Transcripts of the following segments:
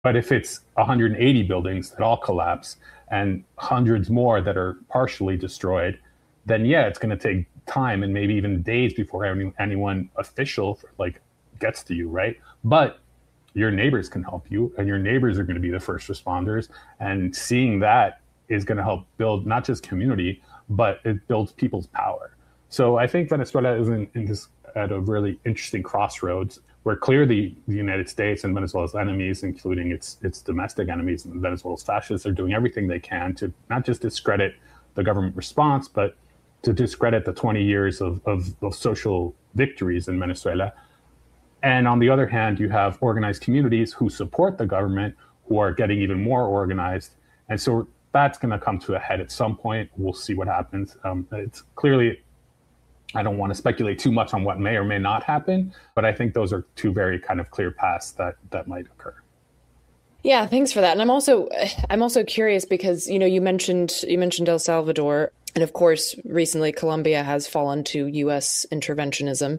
But if it's 180 buildings that all collapse and hundreds more that are partially destroyed, then yeah, it's going to take time and maybe even days before anyone official like gets to you, right? But your neighbors can help you, and your neighbors are going to be the first responders. And seeing that is going to help build not just community, but it builds people's power. So I think Venezuela is in this at a really interesting crossroads where clearly the United States and Venezuela's enemies, including its domestic enemies, and Venezuela's fascists, are doing everything they can to not just discredit the government response, but to discredit the 20 years of social victories in Venezuela. And on the other hand, you have organized communities who support the government, who are getting even more organized. And so that's going to come to a head at some point. We'll see what happens. It's clearly, I don't want to speculate too much on what may or may not happen, but I think those are two very kind of clear paths that might occur. Yeah, thanks for that. And I'm also curious because, you mentioned El Salvador. And of course, recently, Colombia has fallen to U.S. interventionism.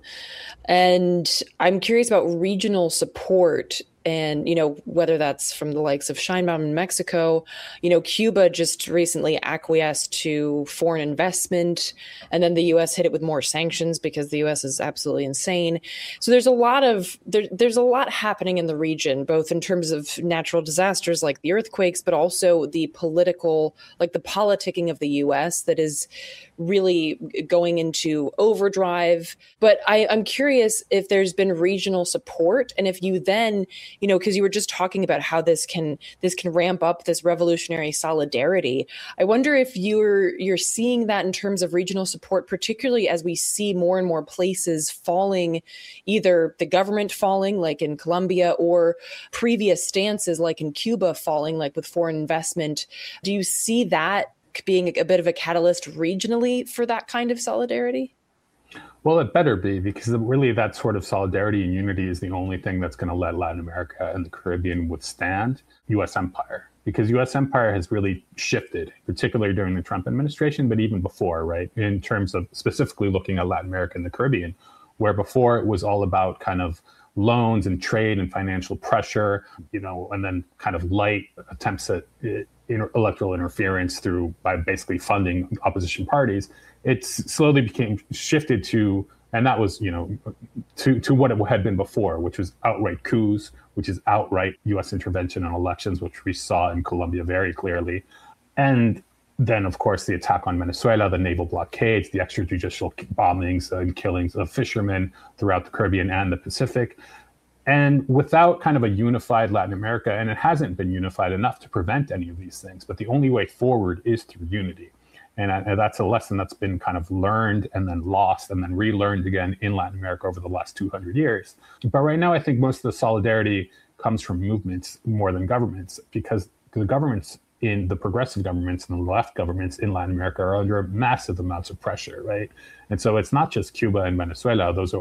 And I'm curious about regional support and, whether that's from the likes of Sheinbaum in Mexico. Cuba just recently acquiesced to foreign investment, and then the U.S. hit it with more sanctions because the U.S. is absolutely insane. So there's a lot happening in the region, both in terms of natural disasters like the earthquakes, but also the politicking of the U.S. that is really going into overdrive. But I'm curious if there's been regional support, and if you then, because you were just talking about how this can ramp up this revolutionary solidarity. I wonder if you're seeing that in terms of regional support, particularly as we see more and more places falling, either the government falling, like in Colombia, or previous stances, like in Cuba, falling, like with foreign investment. Do you see that being a bit of a catalyst regionally for that kind of solidarity? Well, it better be, because really that sort of solidarity and unity is the only thing that's going to let Latin America and the Caribbean withstand U.S. empire. Because U.S. empire has really shifted, particularly during the Trump administration, but even before, right? In terms of specifically looking at Latin America and the Caribbean, where before it was all about kind of loans and trade and financial pressure, and then kind of light attempts at electoral interference by basically funding opposition parties. It slowly became shifted to, and that was, to what it had been before, which was outright coups, which is outright U.S. intervention in elections, which we saw in Colombia very clearly. And then, of course, the attack on Venezuela, the naval blockades, the extrajudicial bombings and killings of fishermen throughout the Caribbean and the Pacific. And without kind of a unified Latin America, and it hasn't been unified enough to prevent any of these things, but the only way forward is through unity. And that's a lesson that's been kind of learned and then lost and then relearned again in Latin America over the last 200 years. But right now, I think most of the solidarity comes from movements more than governments, because the governments in the progressive governments and the left governments in Latin America are under massive amounts of pressure, right? And so it's not just Cuba and Venezuela. Those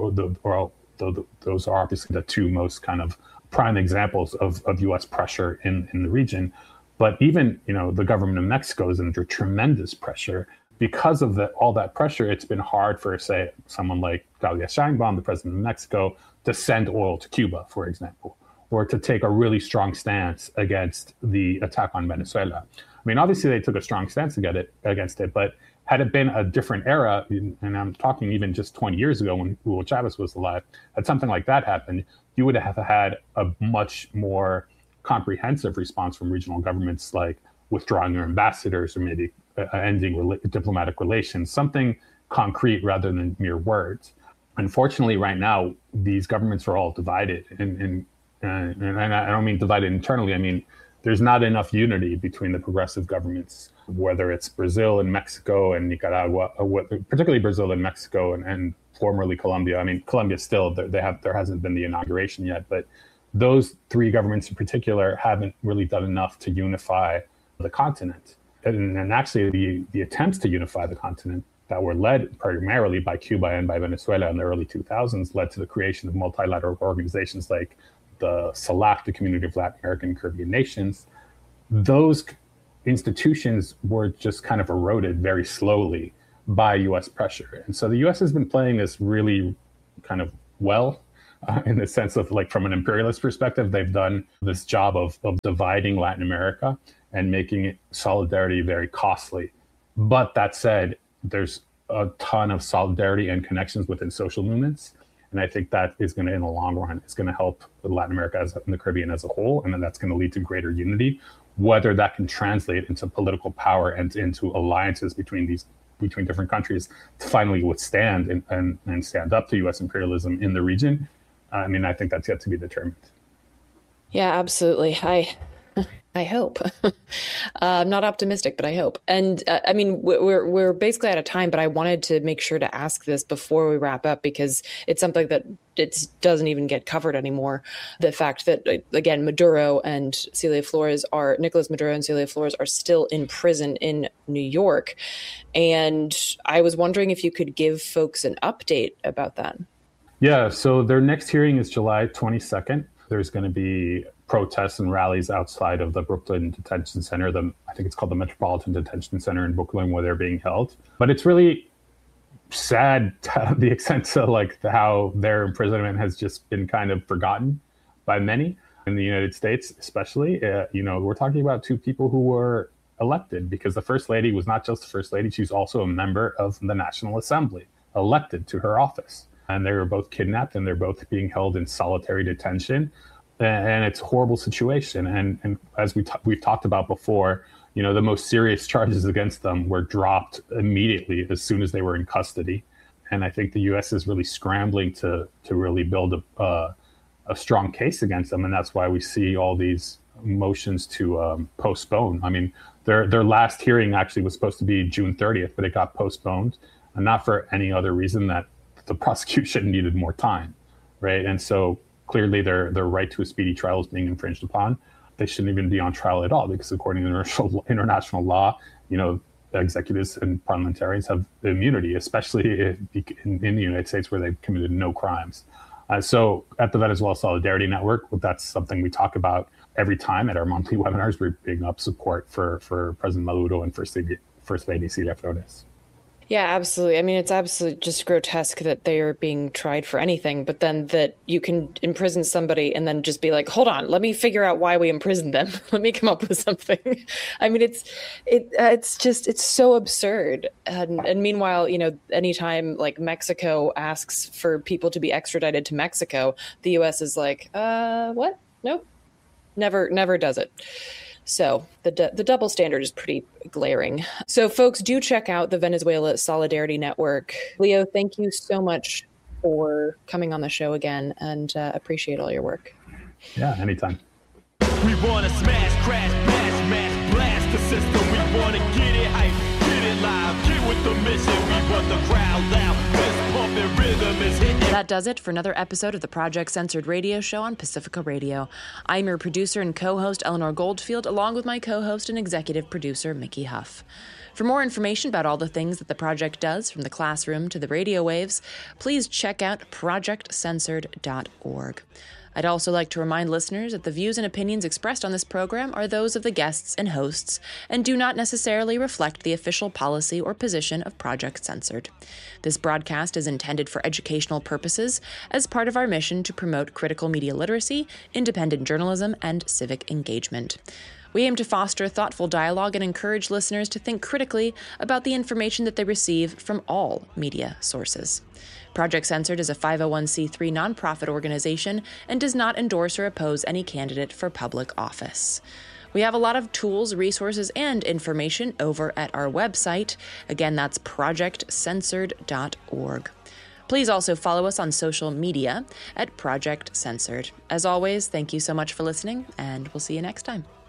are obviously the two most kind of prime examples of U.S. pressure in the region. But even, the government of Mexico is under tremendous pressure. Because of all that pressure, it's been hard for, say, someone like Claudia Sheinbaum, the president of Mexico, to send oil to Cuba, for example, or to take a really strong stance against the attack on Venezuela. I mean, obviously, they took a strong stance against it, but had it been a different era, and I'm talking even just 20 years ago when Hugo Chavez was alive, had something like that happened, you would have had a much more comprehensive response from regional governments, like withdrawing their ambassadors or maybe ending diplomatic relations, something concrete rather than mere words. Unfortunately, right now, these governments are all divided. And I don't mean divided internally. I mean, there's not enough unity between the progressive governments, whether it's Brazil and Mexico and Nicaragua, particularly Brazil and Mexico and formerly Colombia. I mean, Colombia still, there hasn't been the inauguration yet, but those three governments in particular haven't really done enough to unify the continent. And actually, the attempts to unify the continent that were led primarily by Cuba and by Venezuela in the early 2000s led to the creation of multilateral organizations like the CELAC, the Community of Latin American and Caribbean Nations. Those institutions were just kind of eroded very slowly by U.S. pressure. And so the U.S. has been playing this really kind of well in the sense of like from an imperialist perspective, they've done this job of dividing Latin America and making solidarity very costly. But that said, there's a ton of solidarity and connections within social movements. And I think that is going to, in the long run, it's going to help Latin America and the Caribbean as a whole. And then that's going to lead to greater unity. Whether that can translate into political power and into alliances between different countries to finally withstand and stand up to U.S. imperialism in the region, I mean, I think that's yet to be determined. Yeah, absolutely. I hope. I'm not optimistic, but I hope. And I mean, we're basically out of time, but I wanted to make sure to ask this before we wrap up, because it's something that it doesn't even get covered anymore. The fact that, again, Nicolas Maduro and Celia Flores are still in prison in New York. And I was wondering if you could give folks an update about that. Yeah, so their next hearing is July 22nd. There's going to be protests and rallies outside of the Brooklyn Detention Center. I think it's called the Metropolitan Detention Center in Brooklyn, where they're being held. But it's really sad to the extent to like how their imprisonment has just been kind of forgotten by many in the United States, especially. We're talking about two people who were elected, because the First Lady was not just the First Lady, she was also a member of the National Assembly, elected to her office. And they were both kidnapped, and they're both being held in solitary detention. And it's a horrible situation. And as we've talked about before, the most serious charges against them were dropped immediately as soon as they were in custody. And I think the U.S. is really scrambling to really build a strong case against them. And that's why we see all these motions to postpone. I mean, their last hearing actually was supposed to be June 30th, but it got postponed, and not for any other reason that the prosecution needed more time, right? And so clearly their right to a speedy trial is being infringed upon. They shouldn't even be on trial at all, because according to international law, executives and parliamentarians have immunity, especially in the United States, where they've committed no crimes. So at the Venezuela Solidarity Network, that's something we talk about every time at our monthly webinars. We're bringing up support for President Maduro and First Lady Celia Flores. Yeah, absolutely. I mean, it's absolutely just grotesque that they are being tried for anything, but then that you can imprison somebody and then just be like, hold on, let me figure out why we imprisoned them. Let me come up with something. I mean, it's so absurd. And meanwhile, anytime like Mexico asks for people to be extradited to Mexico, the U.S. is like, what? Nope. Never does it. So the double standard is pretty glaring. So folks, do check out the Venezuela Solidarity Network. Leo, thank you so much for coming on the show again, and appreciate all your work. Yeah, anytime. We want to smash, crash, bash, mash, blast the system. We want to get it hype, get it live, get with the mission. We want the crowd loud, this pumping rhythm is hitting. That does it for another episode of the Project Censored radio show on Pacifica Radio. I'm your producer and co-host, Eleanor Goldfield, along with my co-host and executive producer, Mickey Huff. For more information about all the things that the project does, from the classroom to the radio waves, please check out projectcensored.org. I'd also like to remind listeners that the views and opinions expressed on this program are those of the guests and hosts and do not necessarily reflect the official policy or position of Project Censored. This broadcast is intended for educational purposes as part of our mission to promote critical media literacy, independent journalism, and civic engagement. We aim to foster thoughtful dialogue and encourage listeners to think critically about the information that they receive from all media sources. Project Censored is a 501c3 nonprofit organization and does not endorse or oppose any candidate for public office. We have a lot of tools, resources, and information over at our website. Again, that's projectcensored.org. Please also follow us on social media at Project Censored. As always, thank you so much for listening, and we'll see you next time.